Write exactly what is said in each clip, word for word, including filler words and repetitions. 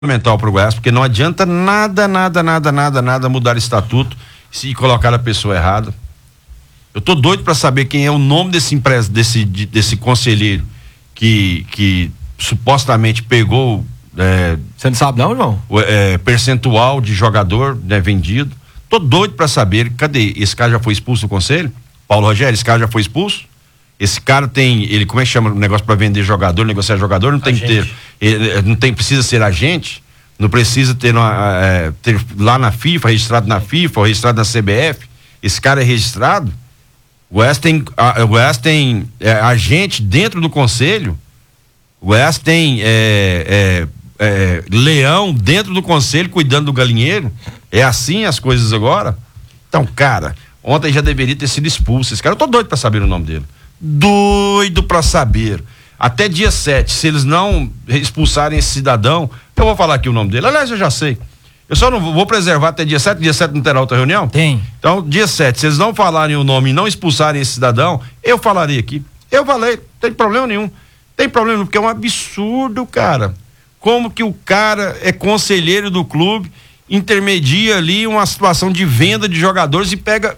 fundamental para o Goiás, porque não adianta nada, nada, nada, nada, nada mudar estatuto se colocar a pessoa errada. Eu tô doido para saber quem é o nome desse empresa, desse, de, desse conselheiro que, que supostamente pegou. É, Você não sabe não, irmão? O, é, percentual de jogador, né, vendido. Tô doido para saber, cadê? Esse cara já foi expulso do conselho? Paulo Rogério, esse cara já foi expulso? Esse cara tem, ele, como é que chama o negócio para vender jogador, negociar jogador? Não tem que ter, ele, não tem, precisa ser agente, não precisa ter, é, ter lá na FIFA, registrado na FIFA, registrado na C B F. Esse cara é registrado. O Goiás tem, a, o Goiás tem é, agente dentro do conselho. O Goiás tem é, é, é, leão dentro do conselho cuidando do galinheiro. É assim as coisas agora? Então, cara, ontem já deveria ter sido expulso esse cara. Eu tô doido para saber o nome dele. Doido para saber. Até dia sete, se eles não expulsarem esse cidadão, eu vou falar aqui o nome dele. Aliás, eu já sei. Eu só não vou, vou preservar até dia sete. Dia sete não terá outra reunião? Tem. Então, dia sete, se eles não falarem o nome e não expulsarem esse cidadão, eu falarei aqui. Eu falei, não tem problema nenhum. Tem problema nenhum, porque é um absurdo, cara. Como que o cara é conselheiro do clube, intermedia ali uma situação de venda de jogadores e pega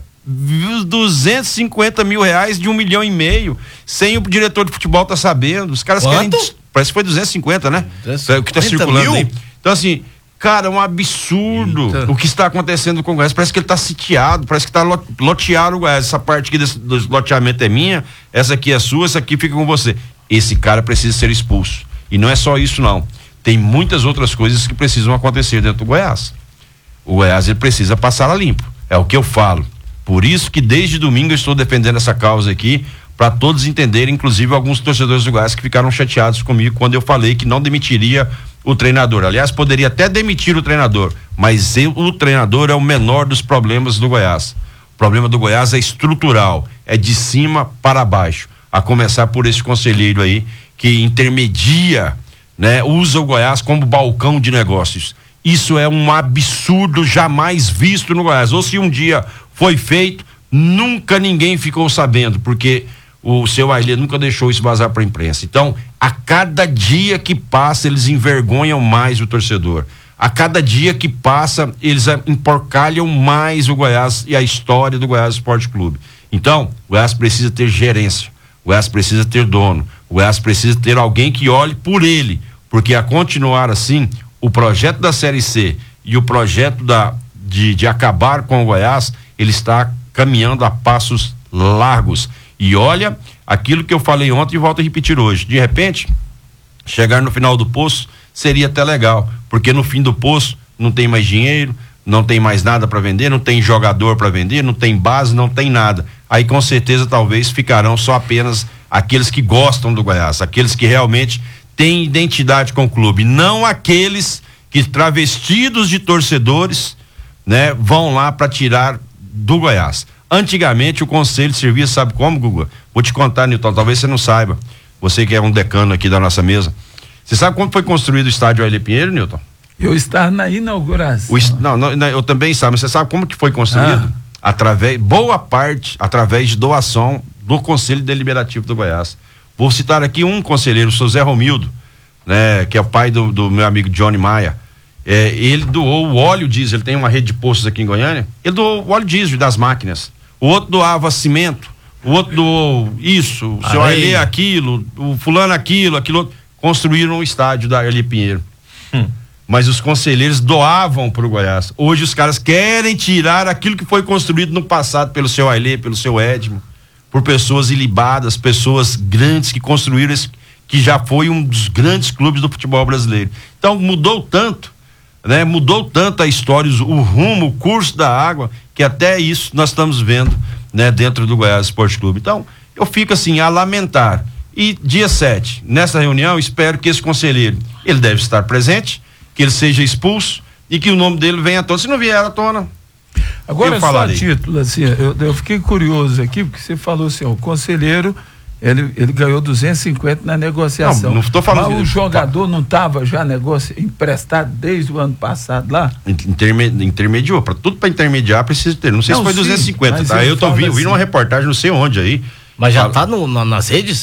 duzentos e cinquenta mil reais de um milhão e meio, sem o diretor de futebol tá sabendo. Os caras Quanto? querem. Parece que foi duzentos e cinquenta, né? duzentos e cinquenta É o que tá circulando mil? aí. Então, assim, cara, é um absurdo. Eita. O que está acontecendo com o Goiás. Parece que ele tá sitiado, parece que tá loteado o Goiás. Essa parte aqui desse, desse loteamento é minha, essa aqui é sua, essa aqui fica com você. Esse cara precisa ser expulso. E não é só isso, não. Tem muitas outras coisas que precisam acontecer dentro do Goiás. O Goiás, ele precisa passar a limpo. É o que eu falo. Por isso que desde domingo eu estou defendendo essa causa aqui, para todos entenderem, inclusive alguns torcedores do Goiás que ficaram chateados comigo quando eu falei que não demitiria o treinador. Aliás, poderia até demitir o treinador, mas eu, o treinador é o menor dos problemas do Goiás. O problema do Goiás é estrutural, é de cima para baixo, a começar por esse conselheiro aí que intermedia, né, usa o Goiás como balcão de negócios. Isso é um absurdo jamais visto no Goiás. Ou se um dia foi feito, nunca ninguém ficou sabendo, porque o seu Ailê nunca deixou isso vazar para a imprensa. Então, a cada dia que passa, eles envergonham mais o torcedor. A cada dia que passa, eles emporcalham mais o Goiás e a história do Goiás Esporte Clube. Então, o Goiás precisa ter gerência, o Goiás precisa ter dono, o Goiás precisa ter alguém que olhe por ele, porque a continuar assim, o projeto da Série C e o projeto da, de, de acabar com o Goiás, ele está caminhando a passos largos. E olha, aquilo que eu falei ontem e volto a repetir hoje. De repente, chegar no final do poço seria até legal, porque no fim do poço não tem mais dinheiro, não tem mais nada para vender, não tem jogador para vender, não tem base, não tem nada. Aí com certeza talvez ficarão só apenas aqueles que gostam do Goiás, aqueles que realmente têm identidade com o clube, não aqueles que travestidos de torcedores, né, vão lá para tirar do Goiás. Antigamente o conselho servia, sabe como, Guga? Vou te contar, Nilton, talvez você não saiba, você que é um decano aqui da nossa mesa. Você sabe como foi construído o estádio Ailê Pinheiro, Nilton? Eu estava na inauguração. O, não, não, não, eu também sabe, mas você sabe como que foi construído? Ah. Através, boa parte, através de doação do Conselho Deliberativo do Goiás. Vou citar aqui um conselheiro, o seu Zé Romildo, né, que é o pai do, do meu amigo Johnny Maia. É, ele doou o óleo diesel, ele tem uma rede de postos aqui em Goiânia, ele doou o óleo diesel das máquinas. O outro doava cimento, o outro doou isso, o seu Ailê aquilo, o fulano aquilo, aquilo outro. Construíram o estádio da Ailê Pinheiro. Hum. Mas os conselheiros doavam para o Goiás. Hoje os caras querem tirar aquilo que foi construído no passado pelo seu Ailê, pelo seu Edmo, por pessoas ilibadas, pessoas grandes que construíram esse, que já foi um dos grandes clubes do futebol brasileiro. Então mudou tanto, né? Mudou tanto a história, o rumo, o curso da água, que até isso nós estamos vendo, né, dentro do Goiás Esporte Clube. Então, eu fico assim a lamentar. E dia sete, nessa reunião, espero que esse conselheiro, ele deve estar presente, que ele seja expulso e que o nome dele venha à tona. Se não vier à tona, agora só a título, assim, eu, eu fiquei curioso aqui, porque você falou assim, ó, o conselheiro, ele, ele ganhou duzentos e cinquenta na negociação. Não, não estou falando. Mas o jogador não estava já negocio, emprestado desde o ano passado lá? Interme, intermediou, para tudo para intermediar precisa ter, não sei não, se foi sim, duzentos e cinquenta, tá? Eu tô vindo, assim, vi uma reportagem, não sei onde aí. Mas já fala, tá no, na, nas redes?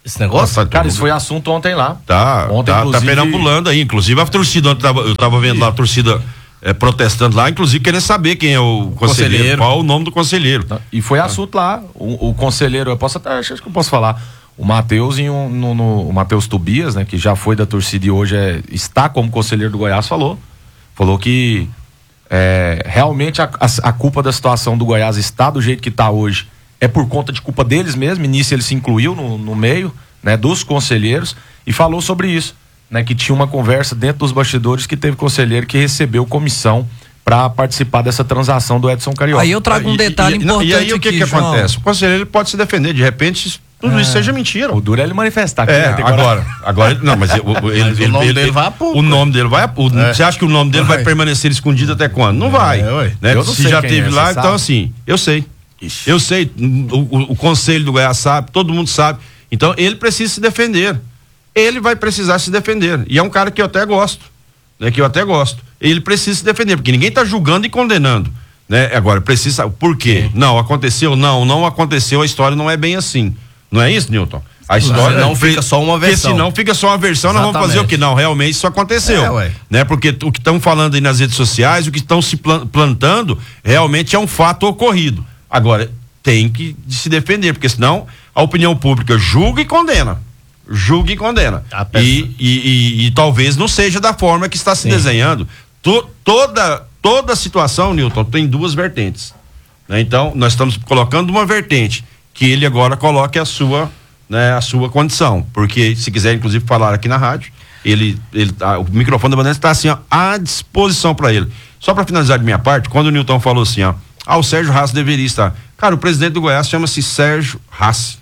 esse negócio? Nossa, cara, isso foi assunto ontem lá. Tá, ontem, tá, inclusive... tá perambulando aí. Inclusive a torcida, eu tava, eu tava vendo lá a torcida é, protestando lá, inclusive querendo saber quem é o conselheiro, conselheiro. Qual é o nome do conselheiro. E foi assunto lá. O, o conselheiro, eu posso até, acho que eu posso falar. O Matheus, no, no, o Matheus Tobias, né, que já foi da torcida e hoje é, está como conselheiro do Goiás, falou. Falou que é, realmente a, a, a culpa da situação do Goiás está do jeito que está hoje. É por conta de culpa deles mesmo. Início ele se incluiu no, no meio, né, dos conselheiros e falou sobre isso, né, que tinha uma conversa dentro dos bastidores que teve conselheiro que recebeu comissão para participar dessa transação do Edson Carioca. Aí eu trago um detalhe e, e, importante. E aí o que aqui, que acontece? O conselheiro ele pode se defender, de repente tudo é. isso seja mentira. O duro é ele manifestar. É, agora, agora, agora, não, mas, ele, mas ele, o nome ele, dele ele, vai a pouco. O nome dele vai a pouco. É. Você acha que o nome dele vai, vai permanecer escondido até quando? Não vai. É, né? Eu não Se já teve é, lá, então sabe? Assim, eu sei. Ixi. Eu sei, o, o, o conselho do Goiás sabe, todo mundo sabe. Então ele precisa se defender. Ele vai precisar se defender. E é um cara que eu até gosto, né? Que eu até gosto. Ele precisa se defender, porque ninguém está julgando e condenando, né? Agora, precisa, por quê? Sim. Não, aconteceu? Não, não aconteceu, a história não é bem assim. Não é isso, Newton? A história não fica só uma versão. Porque senão fica só uma versão, Exatamente. Nós vamos fazer o que? Não, realmente isso aconteceu. É, ué. Né? Porque o que estão falando aí nas redes sociais, o que estão se plantando, realmente é um fato ocorrido. Agora, tem que se defender, porque senão a opinião pública julga e condena. Julga e condena. E, e, e, e talvez não seja da forma que está se Sim. desenhando. To, toda, toda situação, Newton, tem duas vertentes. Né? Então, nós estamos colocando uma vertente que ele agora coloque a sua, né, a sua condição. Porque, se quiser, inclusive, falar aqui na rádio, ele, ele, a, o microfone da Bandeirantes está assim, ó, à disposição para ele. Só para finalizar de minha parte, quando o Newton falou assim, ó, ah, o Sérgio Rassi deveria estar. Cara, o presidente do Goiás chama-se Sérgio Rassi.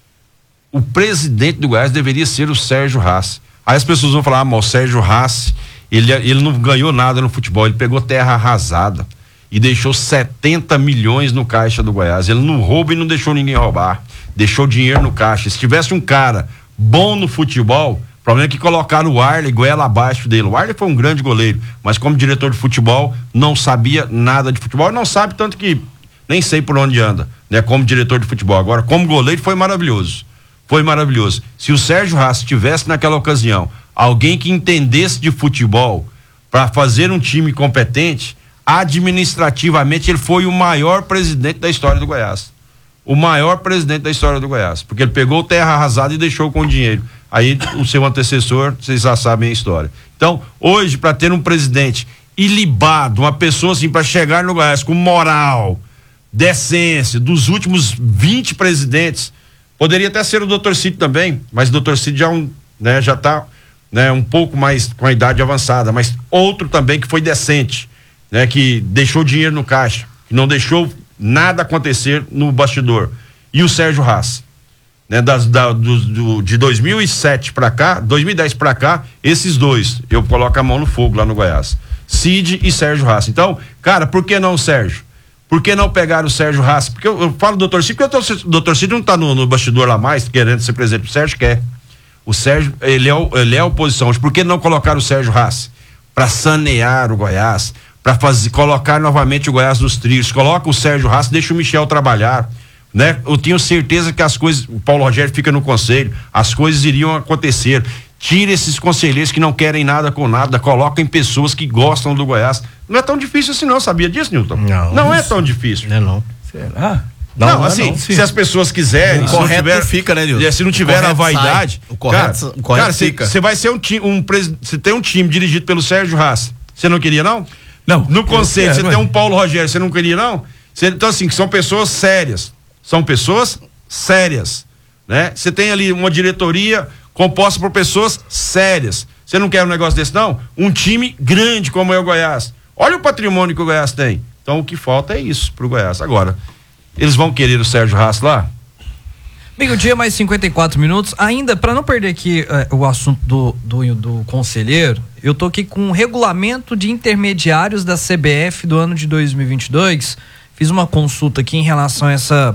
O presidente do Goiás deveria ser o Sérgio Rassi. Aí as pessoas vão falar, ah, mas o Sérgio Rassi, ele, ele não ganhou nada no futebol, ele pegou terra arrasada e deixou setenta milhões no caixa do Goiás. Ele não rouba e não deixou ninguém roubar. Deixou dinheiro no caixa. Se tivesse um cara bom no futebol, o problema é que colocaram o Arley goela abaixo dele. O Arley foi um grande goleiro, mas como diretor de futebol, não sabia nada de futebol. Não sabe, tanto que nem sei por onde anda, né? Como diretor de futebol. Agora, como goleiro, foi maravilhoso. Foi maravilhoso. Se o Sérgio Rassi tivesse naquela ocasião alguém que entendesse de futebol para fazer um time competente, administrativamente ele foi o maior presidente da história do Goiás. O maior presidente da história do Goiás, porque ele pegou terra arrasada e deixou com dinheiro. Aí o seu antecessor, vocês já sabem a história. Então, hoje, para ter um presidente ilibado, uma pessoa assim, para chegar no Goiás com moral, decência, dos últimos vinte presidentes, poderia até ser o doutor Cid também, mas o doutor Cid já, um, né, já tá, né, um pouco mais com a idade avançada, mas outro também que foi decente, né, que deixou dinheiro no caixa, que não deixou nada acontecer no bastidor. E o Sérgio Rassi, né, das, da, do, do, de dois mil e sete para cá, dois mil e dez para cá, esses dois, eu coloco a mão no fogo lá no Goiás. Cid e Sérgio Rassi. Então, cara, por que não o Sérgio? Por que não pegar o Sérgio Rassi? Porque eu, eu falo do doutor Cid, porque o doutor Cid não tá no, no bastidor lá mais, querendo ser presidente. O Sérgio quer. O Sérgio, ele é, ele é a oposição. Por que não colocar o Sérgio Rassi? Para sanear o Goiás, para fazer, colocar novamente o Goiás nos trilhos. Coloca o Sérgio Rassi, deixa o Michel trabalhar, né? Eu tenho certeza que as coisas, o Paulo Rogério fica no conselho, as coisas iriam acontecer. Tira esses conselheiros que não querem nada com nada, coloquem pessoas que gostam do Goiás. Não é tão difícil assim não, sabia disso, Newton? Não. Não é tão difícil. Não é não. Será? Não, não, assim, não, se as pessoas quiserem, o se correto não tiver, fica, né, Nilson? Se não tiver a vaidade, sai. O correto, cara, o correto cara, fica. Você vai ser um time, um você tem um time dirigido pelo Sérgio Rassi. Você não queria não? Não. No conselho, você tem um Paulo Rogério, você não queria não? Cê, então assim, que são pessoas sérias. São pessoas sérias, né? Você tem ali uma diretoria composta por pessoas sérias. Você não quer um negócio desse não? Um time grande como é o Goiás. Olha o patrimônio que o Goiás tem. Então o que falta é isso pro Goiás. Agora, eles vão querer o Sérgio Rassi lá? Meio-dia, mais cinquenta e quatro minutos. Ainda, para não perder aqui uh, o assunto do, do, do conselheiro, eu tô aqui com o regulamento de intermediários da C B F do ano de dois mil e vinte e dois. Fiz uma consulta aqui em relação a essa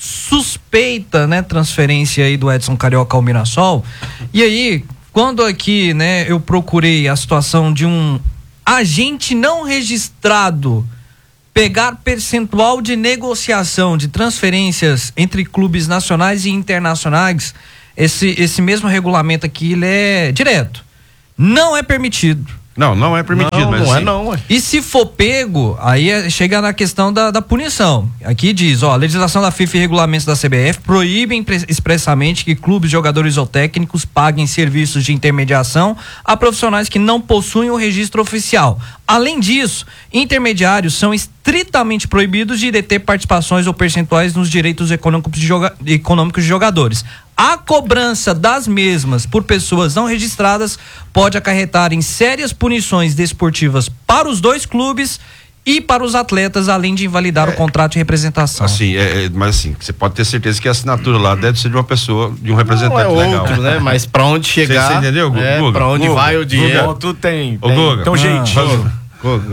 suspeita, né, transferência aí do Edson Carioca ao Mirassol. E aí, quando aqui, né, eu procurei a situação de um agente não registrado pegar percentual de negociação de transferências entre clubes nacionais e internacionais, esse, esse mesmo regulamento aqui, ele é direto. Não é permitido. Não, não é permitido. Não, mas não assim, é não. Ué. E se for pego, aí é, chega na questão da, da punição. Aqui diz, ó, a legislação da FIFA e regulamentos da C B F proíbem expressamente que clubes, jogadores ou técnicos paguem serviços de intermediação a profissionais que não possuem o registro oficial. Além disso, intermediários são estritamente proibidos de deter participações ou percentuais nos direitos econômicos de, joga- econômicos de jogadores. A cobrança das mesmas por pessoas não registradas pode acarretar em sérias punições desportivas para os dois clubes e para os atletas, além de invalidar é, o contrato de representação. Assim, é, é, mas assim, você pode ter certeza que a assinatura lá deve ser de uma pessoa, de um representante não é legal. Outro, né? Mas para onde chegar, você, você entendeu, Guga? É, Guga, para onde Guga, vai o dinheiro? Guga, tu tem, tem. Guga, então, gente, ah,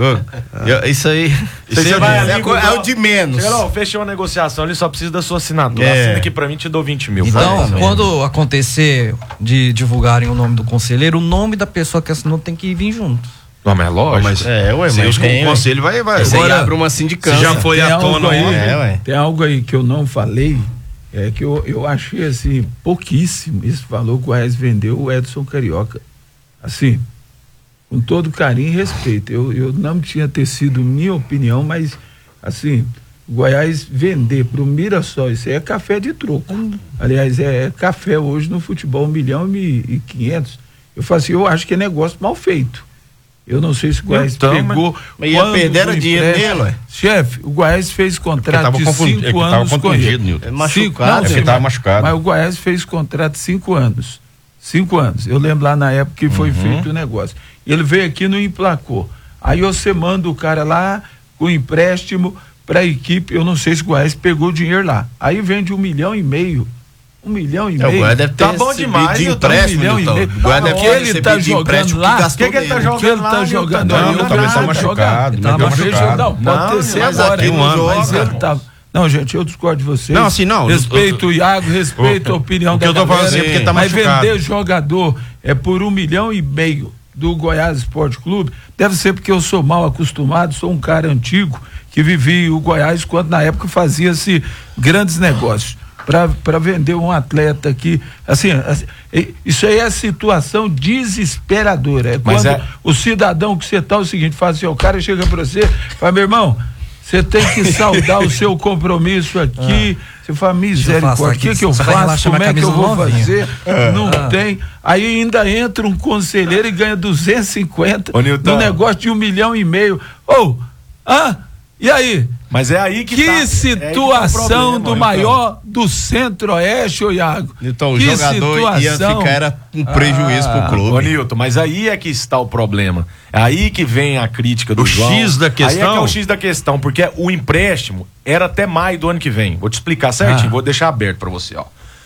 Eu, isso aí, isso aí vai ali, é, é o de menos. Não, fechou a negociação, ele só precisa da sua assinatura. É. Assina aqui pra mim, te dou vinte mil. Então, quando acontecer de divulgarem o nome do conselheiro, o nome da pessoa que assinou tem que vir junto. Não, mas é lógico. Mas, é, ué, mas tem, o conselho vai, vai. Você Agora, abre uma sindicância. Se já foi à tona aí, ontem. É, ué. Tem algo aí que eu não falei, é que eu, eu achei assim, pouquíssimo esse valor que o Goiás vendeu o Edson Carioca. Assim, com todo carinho e respeito. Eu, eu não tinha tecido minha opinião, mas assim, o Goiás vender para o Mirassol, isso aí é café de troco. Aliás, é, é café hoje no futebol, um milhão e quinhentos. Eu falo assim, eu acho que é negócio mal feito. Eu não sei se o Goiás então, pegou. Mas ia perder dinheiro nele, ué. Chefe, o Goiás fez contrato de cinco é anos com ele. É machucado, não, ele estava machucado. Mas o Goiás fez contrato de cinco anos. Cinco anos. Eu lembro lá na época que foi uhum. feito o negócio. Ele veio aqui e não emplacou. Aí você manda o cara lá com empréstimo para a equipe. Eu não sei se o Goiás pegou o dinheiro lá. Aí vende um milhão e meio. Um milhão e é, meio. O Goiás deve ter tá bom demais, de empréstimo, um milhão e meio. O Goiás deve ter ele tá jogando lá. O que, que ele tá jogando ele tá jogando lá? Não, talvez tá machucado. Tá machucado. Não, pode ter ser agora. Um ano, mas ele tá... Não, gente, eu discordo de vocês. Não, assim, não. Respeito o Iago, respeito a opinião da galera. O que eu tô falando assim, porque tá machucado. Mas vender jogador é por um milhão e meio do Goiás Esporte Clube, deve ser porque eu sou mal acostumado, sou um cara antigo que vivi o Goiás quando na época fazia-se grandes negócios. Para vender um atleta aqui, assim, assim, isso aí é situação desesperadora. É quando é... o cidadão que você tá, é o seguinte, faz assim, o cara chega para você, fala, meu irmão, você tem que saldar o seu compromisso aqui. Ah. Você fala, misericórdia, o que, que eu faço? Como é que eu vou novinha. fazer? Ah. Não ah. tem. Aí ainda entra um conselheiro e ganha duzentos e cinquenta no negócio de um milhão e meio. Ô, oh, ah, e aí? Mas é aí que Que tá, situação é que tá problema, do maior do Centro-Oeste, ô Iago. Então o que jogador situação... ia ficar era um prejuízo ah, pro clube. Ô Nilton, mas aí é que está o problema. É aí que vem a crítica do o João. X da questão. Aí é que é o X da questão, porque o empréstimo era até maio do ano que vem. Vou te explicar certinho, ah. vou deixar aberto pra você, ó.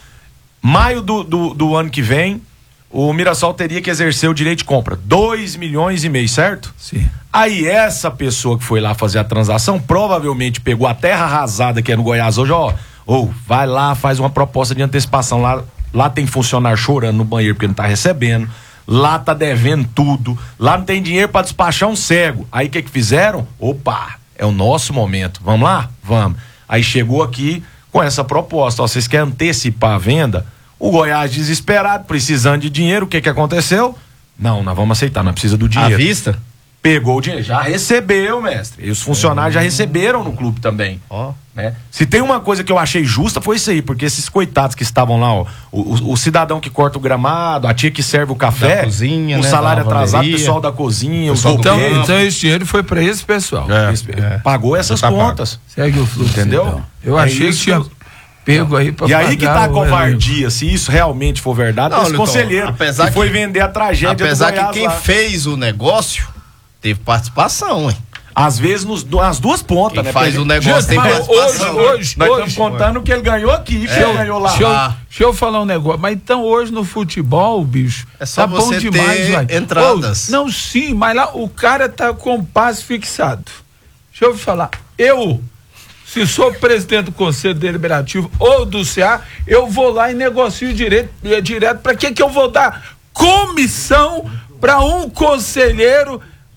Maio do, do, do ano que vem, o Mirassol teria que exercer o direito de compra. dois milhões e meio, certo? Sim. Aí essa pessoa que foi lá fazer a transação provavelmente pegou a terra arrasada que é no Goiás hoje, ó, ou vai lá, faz uma proposta de antecipação, lá, lá tem funcionário chorando no banheiro porque não tá recebendo, lá tá devendo tudo, lá não tem dinheiro pra despachar um cego. Aí o que que fizeram? Opa, é o nosso momento, vamos lá? Vamos. Aí chegou aqui com essa proposta, ó, vocês querem antecipar a venda? O Goiás desesperado, precisando de dinheiro, o que que aconteceu? Não, nós vamos aceitar, nós precisa do dinheiro. À vista? Pegou o dinheiro, já recebeu, mestre. E os funcionários é. já receberam no clube também. Ó. Né? Se tem uma coisa que eu achei justa, foi isso aí, porque esses coitados que estavam lá, ó, o, o, o cidadão que corta o gramado, a tia que serve o café, da cozinha, o né, salário atrasado, o pessoal da cozinha, os então, então esse dinheiro foi para esse pessoal. É, esse, é. Pagou essas tá contas. Pago. Segue o fluxo, entendeu? Então. Eu é achei que tinha pego aí pra E aí que tá a covardia, se isso realmente for verdade, não, esse conselheiro apesar que foi que, vender a tragédia apesar do Goiás que quem lá. fez o negócio teve participação, hein? Às vezes nos, nas duas pontas, quem né? faz o negócio Just, tem participação. Hoje, hoje, nós hoje, estamos contando o que ele ganhou aqui, que é, ele ganhou lá. Deixa eu, ah. deixa eu falar um negócio, mas então hoje no futebol, bicho, é só tá você bom demais, ter vai. entradas. Oh, não, sim, mas lá o cara tá com o passe fixado. Deixa eu falar, eu, se sou presidente do Conselho Deliberativo ou do C A, eu vou lá e negocio direto, direto. Para que que eu vou dar comissão para um conselheiro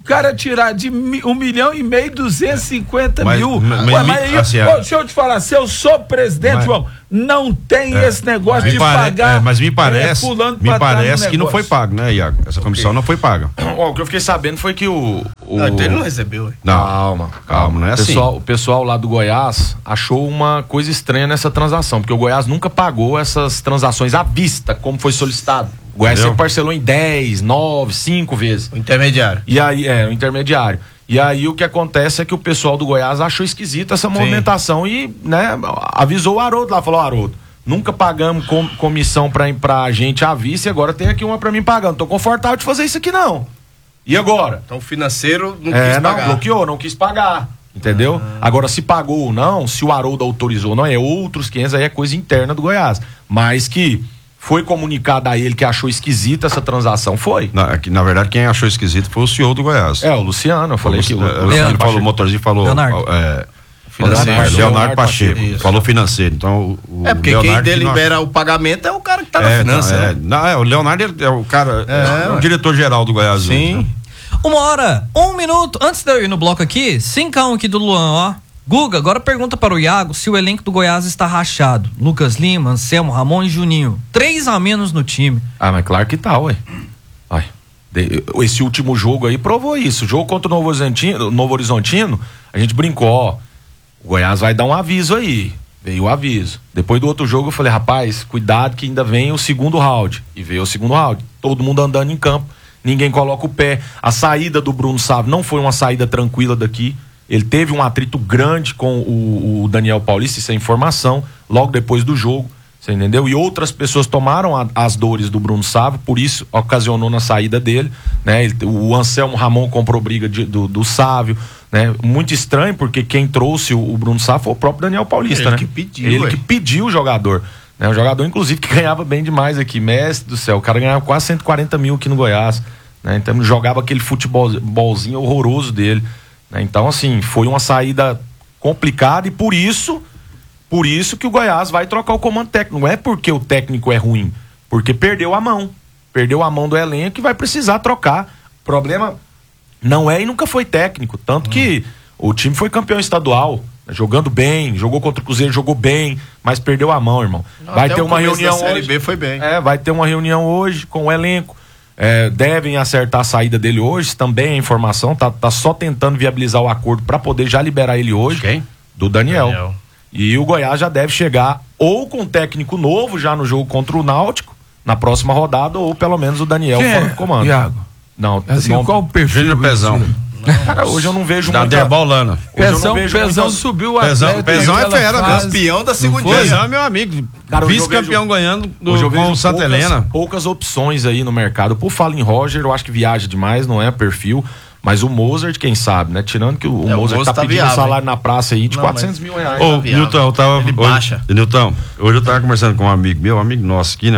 O cara tirar de um milhão e meio, duzentos e cinquenta mas, mil. Mas, Ué, mas, mas aí, assim, ó, deixa eu te falar, se eu sou presidente, mas, João, não tem é, esse negócio de pare, pagar. É, mas me parece, é, me parece que não foi pago, né, Iago? Essa comissão okay. não foi paga. Ó, o que eu fiquei sabendo foi que o. o... Não, então ele não recebeu. Não, calma, calma, não é assim. Pessoal, o pessoal lá do Goiás achou uma coisa estranha nessa transação, porque o Goiás nunca pagou essas transações à vista, como foi solicitado. O Goiás sempre parcelou em dez, nove, cinco vezes. O intermediário. E aí, é, o intermediário. E aí o que acontece é que o pessoal do Goiás achou esquisita essa movimentação. Sim. E, né, avisou o Haroldo lá, falou, Haroldo, nunca pagamos com, comissão pra, pra gente à vista e agora tem aqui uma pra mim pagando. Não tô confortável de fazer isso aqui não. E agora? Então o financeiro não é, quis pagar. Não, bloqueou, não quis pagar. Entendeu? Ah. Agora, se pagou ou não, se o Haroldo autorizou, não é outros quinhentos, aí é coisa interna do Goiás. Mas que foi comunicado a ele que achou esquisita essa transação, foi. Na, na verdade, quem achou esquisito foi o C E O do Goiás. É, o Luciano, eu falei que... O, o, ele falou, o motorzinho falou... Leonardo. É, financeiro. Leonardo, Leonardo Pacheco, Pacheco falou financeiro. Então, o é, porque Leonardo quem delibera o pagamento é o cara que tá é, na finança. É, não, é, o Leonardo é o cara, é, é o diretor-geral do Goiás. Sim. Hoje, né? Uma hora, um minuto, antes de eu ir no bloco aqui, cincão aqui do Luan, ó. Guga, agora pergunta para o Iago se o elenco do Goiás está rachado. Lucas Lima, Anselmo, Ramon e Juninho. Três a menos no time. Ah, mas claro que tá, ué. Ai, esse último jogo aí provou isso. O jogo contra o Novo Horizontino, Novo Horizontino, a gente brincou, ó. O Goiás vai dar um aviso aí. Veio o aviso. Depois do outro jogo eu falei, rapaz, cuidado que ainda vem o segundo round. E veio o segundo round. Todo mundo andando em campo. Ninguém coloca o pé. A saída do Bruno Sávio não foi uma saída tranquila daqui. Ele teve um atrito grande com o, o Daniel Paulista, isso é informação, logo depois do jogo, você entendeu? E outras pessoas tomaram a, as dores do Bruno Sávio, por isso ocasionou na saída dele, né? Ele, o Anselmo Ramon comprou briga de, do, do Sávio, né? Muito estranho, porque quem trouxe o, o Bruno Sávio foi o próprio Daniel Paulista, ele né? Que pediu, ele ué. que pediu o jogador. Né? Um jogador, inclusive, que ganhava bem demais aqui, mestre do céu, o cara ganhava quase cento e quarenta mil aqui no Goiás, né? Então jogava aquele futebolzinho horroroso dele. Então, assim, foi uma saída complicada e por isso, por isso que o Goiás vai trocar o comando técnico. Não é porque o técnico é ruim, porque perdeu a mão. Perdeu a mão do elenco e vai precisar trocar. O problema não é e nunca foi técnico. Tanto hum. que o time foi campeão estadual, jogando bem, jogou contra o Cruzeiro, jogou bem, mas perdeu a mão, irmão. Não, vai ter uma reunião da Série hoje. B foi bem. É, vai ter uma reunião hoje com o elenco. É, devem acertar a saída dele hoje, também a informação, tá, tá só tentando viabilizar o acordo para poder já liberar ele hoje. Quem? Do Daniel. Daniel. E o Goiás já deve chegar ou com técnico novo já no jogo contra o Náutico, na próxima rodada, ou pelo menos o Daniel Quem fora é? do comando. Iago. Não, assim, não qual o perfil? Júnior Pezão. Cara, hoje eu não vejo da muita... Derbolana. Pezão, Pezão subiu a Pezão, Pezão é fera, campeão da segunda. Pezão é meu amigo. Cara, vice-campeão ganhando do, hoje eu vejo com o Santa poucas, Helena. Poucas opções aí no mercado. Por falar em Roger, eu acho que viaja demais, não é perfil. Mas o Mozart, quem sabe, né? Tirando que o, é, o Mozart o tá, tá pedindo viável, salário hein? na praça aí de não, quatrocentos mil reais. Ô, tá Nilton, eu tava. Ele hoje, baixa. Nilton, hoje eu tava conversando com um amigo meu, um amigo nosso aqui, né?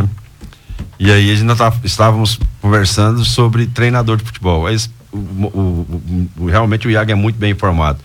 E aí a gente tava, estávamos conversando sobre treinador de futebol. Aí, o, o, o, realmente o Iago é muito bem informado.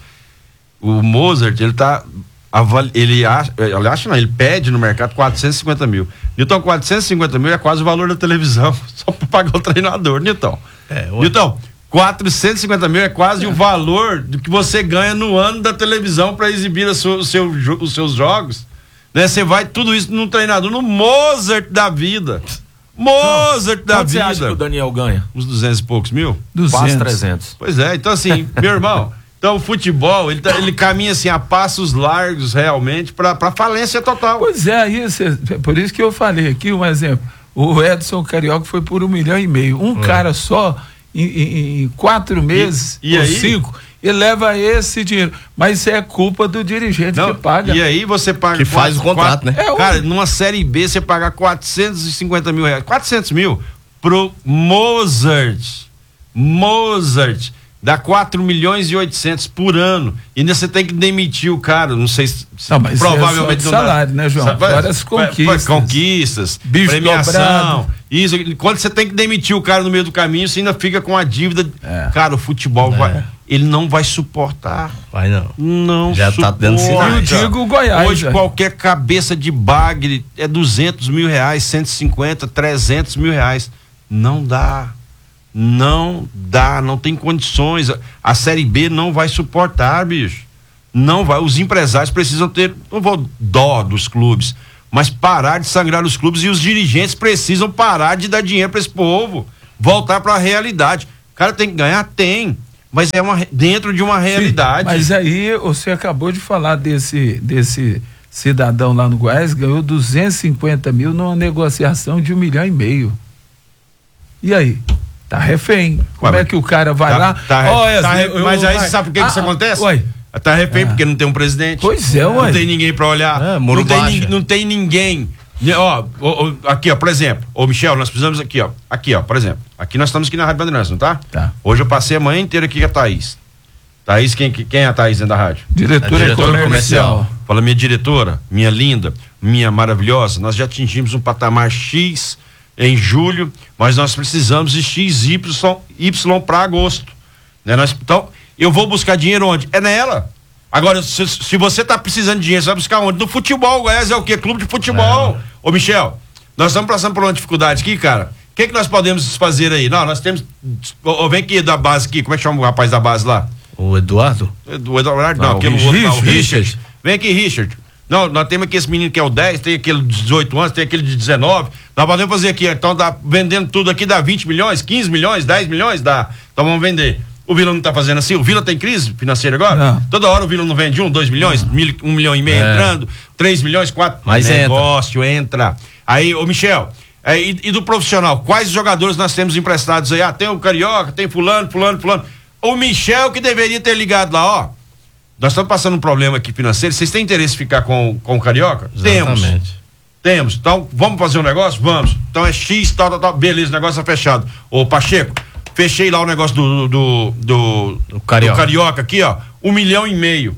O Mozart, ele tá. Ele acha, ele acha não, ele pede no mercado quatrocentos e cinquenta mil. Nilton, quatrocentos e cinquenta mil é quase o valor da televisão, só para pagar o treinador, Nilton. É, Nilton, quatrocentos e cinquenta mil é quase é. o valor do que você ganha no ano da televisão para exibir a sua, o seu, os seus jogos. Né? Você vai tudo isso num treinador, no Mozart da vida. Mozart da Quanto vida. Você acha que o Daniel ganha? Uns duzentos e poucos mil? duzentos. Quase trezentos. Pois é, então assim, meu irmão, então o futebol, ele, tá, ele caminha assim a passos largos realmente para para falência total. Pois é, isso, por isso que eu falei aqui um exemplo. O Edson Carioca foi por um milhão e meio. Um hum. cara só, em, em, em quatro meses, e, e ou aí? cinco, ele leva esse dinheiro. Mas isso é culpa do dirigente Não, que paga. E aí você paga. Que faz o contrato, quatro, né? É, cara, numa Série B você pagar quatrocentos e cinquenta mil reais. quatrocentos mil pro Mozart. Mozart. Dá quatro milhões e oitocentos por ano. E ainda você tem que demitir o cara. Não sei se. Não, mas provavelmente é não salário, dá. né, João? Várias conquistas. Conquistas, bicho premiação. dobrado. Isso. Quando você tem que demitir o cara no meio do caminho, você ainda fica com a dívida. É. Cara, o futebol é. vai. Ele não vai suportar. Vai não. Não Já suporta. tá dando sinal. Eu digo o Goiás. Hoje já. qualquer cabeça de bagre é duzentos mil reais, cento e cinquenta, trezentos mil reais. Não dá. Não dá, não tem condições. A, a Série B não vai suportar, bicho. Não vai. Os empresários precisam ter, não vou dó dos clubes, mas parar de sangrar os clubes, e os dirigentes precisam parar de dar dinheiro para esse povo, voltar para a realidade. O cara tem que ganhar? Tem. Mas é uma, dentro de uma realidade. Sim, mas aí você acabou de falar desse, desse cidadão lá no Goiás, ganhou duzentos e cinquenta mil numa negociação de um milhão e meio. E aí? Tá refém. Como Ué, é que o cara vai tá, lá? Tá, oh, tá, eu, mas eu, aí vai. você sabe por que, ah, que isso acontece? Ué. Tá refém ah. porque não tem um presidente. Pois é, ué. Não tem ninguém pra olhar. É, não, tem, não tem ninguém. Ó, ó, ó, aqui, ó, por exemplo. Ô, Michel, nós precisamos aqui, ó. Aqui, ó, por exemplo. Aqui nós estamos aqui na Rádio Bandeirantes, não tá? Tá. Hoje eu passei a manhã inteira aqui com a Thaís. Thaís, quem, quem é a Thaís dentro da rádio? Diretora, diretora comercial. comercial. Fala, minha diretora, minha linda, minha maravilhosa, nós já atingimos um patamar X em julho, mas nós precisamos de X Y para agosto. Né? Nós, então, eu vou buscar dinheiro onde? É nela. Agora, se, se você tá precisando de dinheiro, você vai buscar onde? No futebol. O Goiás é o quê? Clube de futebol. É. Ô, Michel, nós estamos passando por uma dificuldade aqui, cara. O que que nós podemos fazer aí? Não, nós temos. Ô, vem aqui da base aqui. Como é que chama o rapaz da base lá? O Eduardo? O Eduardo, não, não aquele o outro lá, o Richard. Richard. Vem aqui, Richard. Não, nós temos aqui esse menino que é o dez, tem aquele de dezoito anos, tem aquele de dezenove. Nós podemos fazer aqui, então dá, vendendo tudo aqui dá vinte milhões, quinze milhões, dez milhões, dá. Então vamos vender. O Vila não tá fazendo assim? O Vila tem crise financeira agora? Não. Toda hora o Vila não vende um, dois milhões, mil, um milhão e meio é. entrando, três milhões, quatro. Mas negócio entra. entra. Aí, ô Michel, é, e, e do profissional, quais jogadores nós temos emprestados aí? Ah, tem o Carioca, tem fulano, fulano, fulano. O Michel que deveria ter ligado lá, ó. Nós estamos passando um problema aqui financeiro. Vocês têm interesse em ficar com, com o Carioca? Exatamente. Temos. Temos. Então, vamos fazer um negócio? Vamos. Então é X, tal, tal, tal. Beleza, o negócio tá fechado. Ô, Pacheco, fechei lá o negócio do do, do, do, Carioca. do Carioca aqui, ó. Um milhão e meio.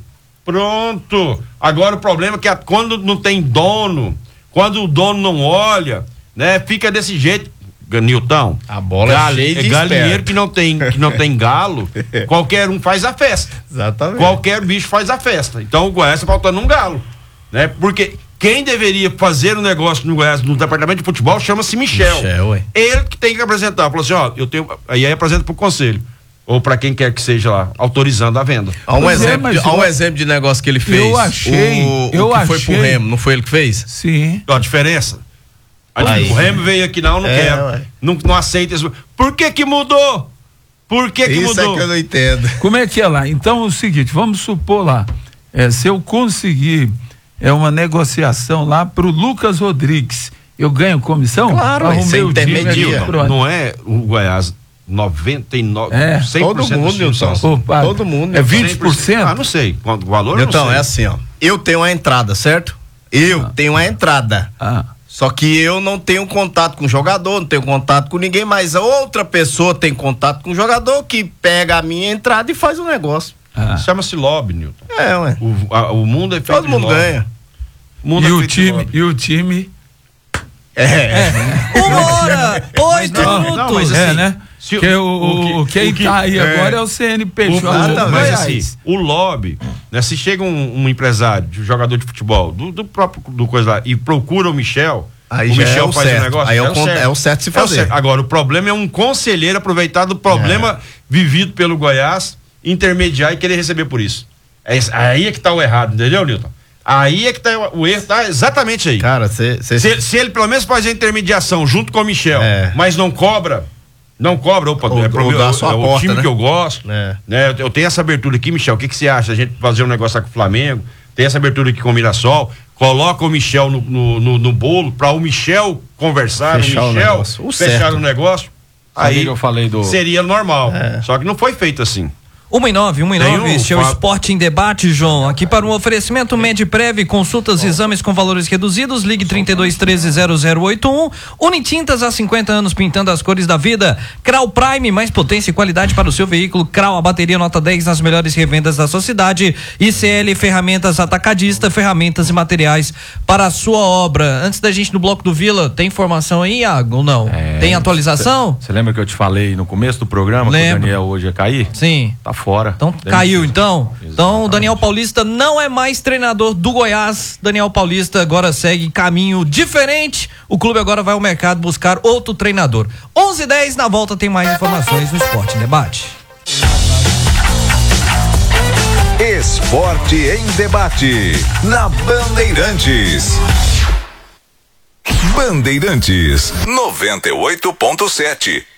Pronto. Agora o problema é que a, quando não tem dono, quando o dono não olha, né? Fica desse jeito. Nilton, a bola gal, é cheia de galinheiro esperto. que não tem que não tem galo, qualquer um faz a festa. Exatamente. Qualquer bicho faz a festa. Então o Goiás tá faltando um galo, né? Porque quem deveria fazer o um negócio no Goiás, no departamento de futebol, chama-se Michel. Michel, ué. Ele que tem que apresentar. Falou assim, ó, eu tenho, aí, aí apresenta pro conselho. Ou para quem quer que seja lá, autorizando a venda. Há um, exemplo, é, de, há um eu, exemplo de negócio que ele fez. Eu achei. O, eu o que achei. foi pro Remo, não foi ele que fez? Sim. A diferença? Aí. O Remo veio aqui, não, não é, quer. Não, não aceita isso. Por que que mudou? Por que que isso mudou? Isso é que eu não entendo. Como é que é lá? Então é o seguinte, vamos supor lá, é, se eu conseguir é uma negociação lá pro Lucas Rodrigues, eu ganho comissão? Claro, arrumei é intermediário. Não, não é o Goiás noventa e nove, é, cem por cento todo mundo, Nilton. Todo mundo. É vinte por cento? Ah, não sei. O valor Nilton, não sei. é assim, ó. Eu tenho uma entrada, certo? Eu ah. tenho uma entrada. Ah. Só que eu não tenho contato com o jogador, não tenho contato com ninguém, mas a outra pessoa tem contato com o jogador que pega a minha entrada e faz o negócio. Ah. Chama-se lobby, Nilton. É, ué. O, a, o mundo é feito Todo mundo lobby. ganha. O mundo e, é o time, e o time... É. é. Uma hora! Oito não, minutos! Não, mas assim, é, né? Se, que o, o, o, quem o que, tá aí é, agora é o C N P J. O, mas assim, o lobby, né? Se chega um, um empresário, um jogador de futebol, do, do próprio do coisa lá, e procura o Michel, aí o Michel é o faz certo. um negócio. Aí é, é, o o certo. é o certo se fazer. É o certo. Agora, o problema é um conselheiro aproveitar do problema é. vivido pelo Goiás, intermediar e querer receber por isso. É, aí é que tá o errado, entendeu, Nilton? Aí é que tá o erro, tá exatamente aí. Cara, cê, cê... Se, se ele pelo menos faz a intermediação junto com o Michel, é. mas não cobra, não cobra, opa, ou, é, pro ou meu, dá a sua é o porta, time né? que eu gosto, é. né? Eu, eu tenho essa abertura aqui, Michel, o que que você acha? A gente fazer um negócio com o Flamengo, tem essa abertura aqui com o Mirassol, coloca o Michel no, no, no, no bolo, para o Michel conversar, fechar o Michel o o fechar certo. o negócio, aí aí eu falei do... seria normal, é. só que não foi feito assim. Uma e nove, uma e nove, um, este é o Esporte em Debate, João. Aqui para um oferecimento Medprev, consultas e exames com valores reduzidos, ligue trinta e dois, treze, zero zero oito um. Unitintas há cinquenta anos pintando as cores da vida. Crau Prime, mais potência e qualidade para o seu veículo. Crau, a bateria nota dez nas melhores revendas da sua cidade. I C L Ferramentas Atacadista, ferramentas e materiais para a sua obra. Antes da gente no bloco do Vila, tem informação aí, Iago, ou não? É, tem atualização? Você lembra que eu te falei no começo do programa Lembro. que o Daniel hoje ia cair? Sim. Tá fora. Então caiu, então. Exatamente. Então o Daniel Paulista não é mais treinador do Goiás. Daniel Paulista agora segue caminho diferente. O clube agora vai ao mercado buscar outro treinador. onze e dez, na volta tem mais informações no Esporte em Debate. Esporte em Debate, na Bandeirantes. Bandeirantes, noventa e oito ponto sete.